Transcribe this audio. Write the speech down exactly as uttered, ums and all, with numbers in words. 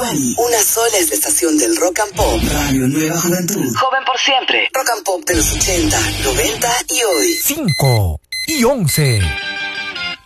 Igual, una sola es la estación del Rock and Pop. Radio Nueva Juventud. Joven por siempre. Rock and Pop de los ochenta, noventa y hoy. cinco y once.